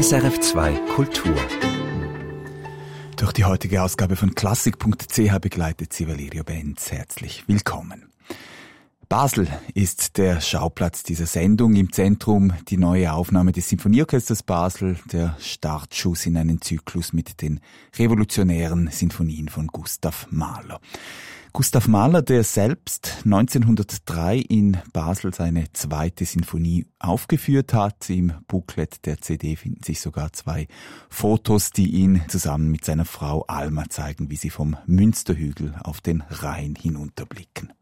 SRF2 Kultur. Durch die heutige Ausgabe von Klassik.ch begleitet sie Valerio Benz. Herzlich willkommen. Basel ist der Schauplatz dieser Sendung. Im Zentrum die neue Aufnahme des Sinfonieorchesters Basel, der Startschuss in einen Zyklus mit den revolutionären Sinfonien von Gustav Mahler. Gustav Mahler, der selbst 1903 in Basel seine zweite Sinfonie aufgeführt hat. Im Booklet der CD finden sich sogar 2 Fotos, die ihn zusammen mit seiner Frau Alma zeigen, wie sie vom Münsterhügel auf den Rhein hinunterblicken.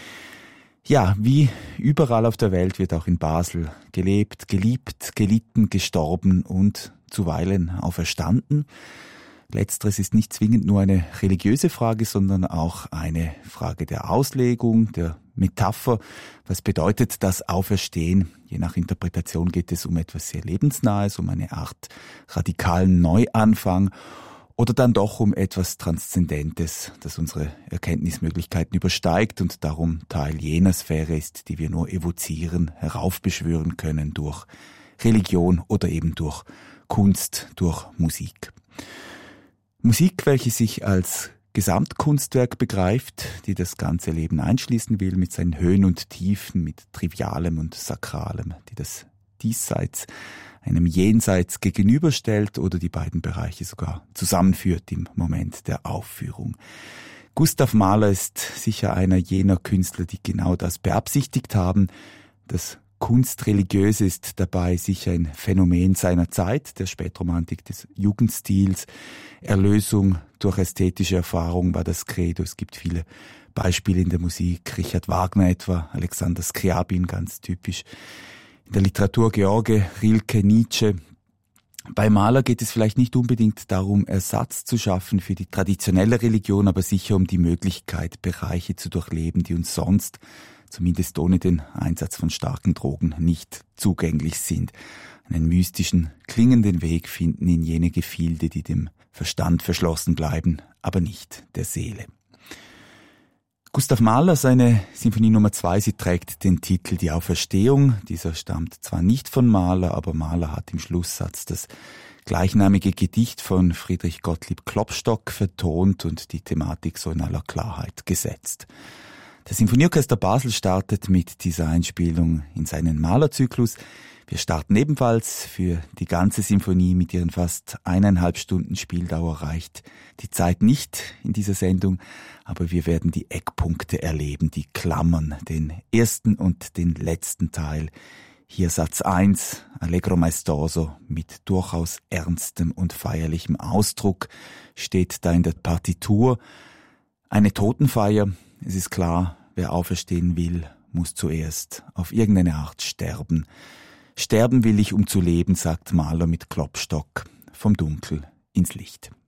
Ja, wie überall auf der Welt wird auch in Basel gelebt, geliebt, gelitten, gestorben und zuweilen auferstanden. Letzteres ist nicht zwingend nur eine religiöse Frage, sondern auch eine Frage der Auslegung, der Metapher. Was bedeutet das Auferstehen? Je nach Interpretation geht es um etwas sehr Lebensnahes, um eine Art radikalen Neuanfang oder dann doch um etwas Transzendentes, das unsere Erkenntnismöglichkeiten übersteigt und darum Teil jener Sphäre ist, die wir nur evozieren, heraufbeschwören können durch Religion oder eben durch Kunst, durch Musik. Musik, welche sich als Gesamtkunstwerk begreift, die das ganze Leben einschließen will, mit seinen Höhen und Tiefen, mit Trivialem und Sakralem, die das Diesseits einem Jenseits gegenüberstellt oder die beiden Bereiche sogar zusammenführt im Moment der Aufführung. Gustav Mahler ist sicher einer jener Künstler, die genau das beabsichtigt haben. Das Kunstreligiöse ist dabei sicher ein Phänomen seiner Zeit, der Spätromantik des Jugendstils. Erlösung durch ästhetische Erfahrung war das Credo. Es gibt viele Beispiele in der Musik, Richard Wagner etwa, Alexander Scriabin ganz typisch. In der Literatur George, Rilke, Nietzsche. Bei Mahler geht es vielleicht nicht unbedingt darum, Ersatz zu schaffen für die traditionelle Religion, aber sicher um die Möglichkeit, Bereiche zu durchleben, die uns sonst, zumindest ohne den Einsatz von starken Drogen, nicht zugänglich sind. Einen mystischen, klingenden Weg finden in jene Gefilde, die dem Verstand verschlossen bleiben, aber nicht der Seele. Gustav Mahler, seine Sinfonie Nummer 2, sie trägt den Titel Die Auferstehung. Dieser stammt zwar nicht von Mahler, aber Mahler hat im Schlusssatz das gleichnamige Gedicht von Friedrich Gottlieb Klopstock vertont und die Thematik so in aller Klarheit gesetzt. Das Sinfonieorchester Basel startet mit dieser Einspielung in seinen Mahler-Zyklus. Wir starten ebenfalls für die ganze Sinfonie mit ihren fast 1,5 Stunden Spieldauer reicht die Zeit nicht in dieser Sendung, aber wir werden die Eckpunkte erleben, die Klammern, den ersten und den letzten Teil. Hier Satz 1, Allegro maestoso, mit durchaus ernstem und feierlichem Ausdruck, steht da in der Partitur. Eine Totenfeier, es ist klar, wer auferstehen will, muss zuerst auf irgendeine Art sterben. Sterben will ich, um zu leben, sagt Mahler mit Klopstock, vom Dunkel ins Licht.